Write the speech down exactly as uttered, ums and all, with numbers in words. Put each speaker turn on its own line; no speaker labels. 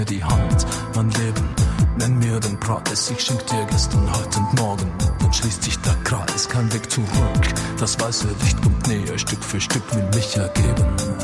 die Hand, mein Leben, nenn mir den Preis. Ich schenk dir gestern, heute und morgen. Dann schließt sich der Kreis, kein Weg zurück. Das weiße Licht kommt näher, Stück für Stück will mich ergeben.